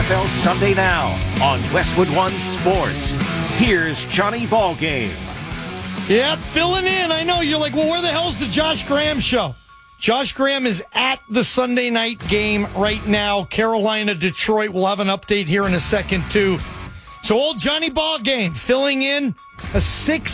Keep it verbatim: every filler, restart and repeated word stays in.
F L Sunday Now on Westwood One Sports. Here's Johnny Ballgame. Yep, filling in. I know you're like, well, where the hell's the Josh Graham show? Josh Graham is at the Sunday night game right now. Carolina, Detroit. We'll have an update here in a second, too. So old Johnny Ballgame filling in a six